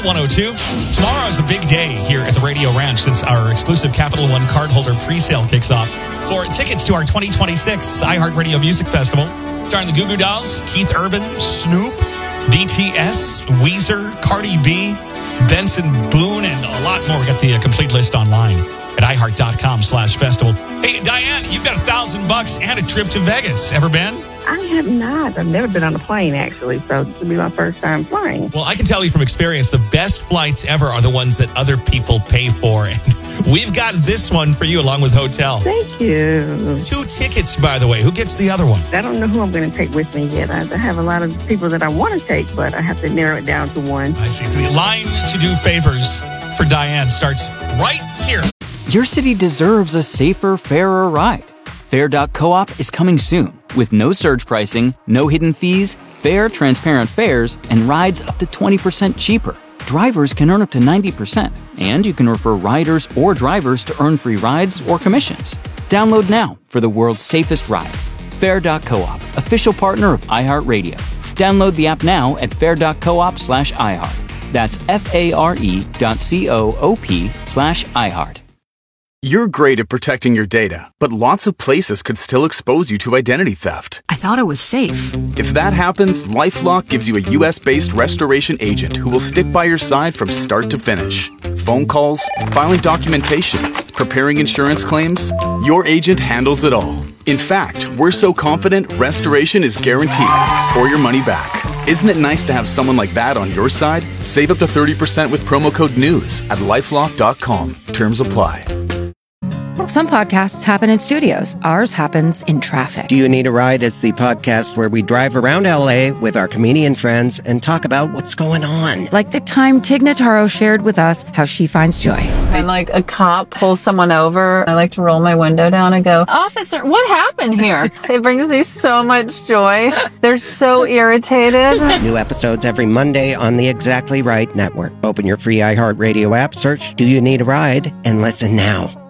102. Tomorrow is a big day here at the Radio Ranch since our exclusive Capital One cardholder pre-sale kicks off for tickets to our 2026 iHeartRadio Music Festival. Starring the Goo Goo Dolls, Keith Urban, Snoop, BTS, Weezer, Cardi B, Benson Boone, and a lot more. We got the complete list online at iHeart.com/festival. Hey, Diane, you've got $1,000 and a trip to Vegas. Ever been? I have not. I've never been on a plane, actually, so this will be my first time flying. Well, I can tell you from experience, the best flights ever are the ones that other people pay for. And we've got this one for you along with hotel. Thank you. 2 tickets, by the way. Who gets the other one? I don't know who I'm going to take with me yet. I have a lot of people that I want to take, but I have to narrow it down to one. I see. So the line to do favors for Diane starts right here. Your city deserves a safer, fairer ride. Fair.coop is coming soon with no surge pricing, no hidden fees, fair, transparent fares, and rides up to 20% cheaper. Drivers can earn up to 90%, and you can refer riders or drivers to earn free rides or commissions. Download now for the world's safest ride. Fair.coop, official partner of iHeartRadio. Download the app now at fair.coop/iHeart. That's FARE.coop/iHeart. You're great at protecting your data, but lots of places could still expose you to identity theft. I thought it was safe. If that happens, LifeLock gives you a U.S.-based restoration agent who will stick by your side from start to finish. Phone calls, filing documentation, preparing insurance claims, your agent handles it all. In fact, we're so confident restoration is guaranteed or your money back. Isn't it nice to have someone like that on your side? Save up to 30% with promo code NEWS at LifeLock.com. Terms apply. Some podcasts happen in studios. Ours happens in traffic. Do You Need a Ride is the podcast where we drive around LA with our comedian friends and talk about what's going on. Like the time Tig Notaro shared with us how she finds joy. When like a cop pulls someone over, I like to roll my window down and go, "Officer, what happened here?" It brings me so much joy. They're so irritated. New episodes every Monday on the Exactly Right Network. Open your free iHeartRadio app, search Do You Need a Ride, and listen now.